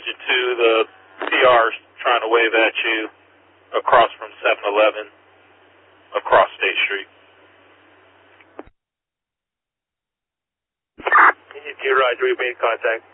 Agent 2, the PR's trying to wave at you across from 7-Eleven, across State Street. Roger, we made contact.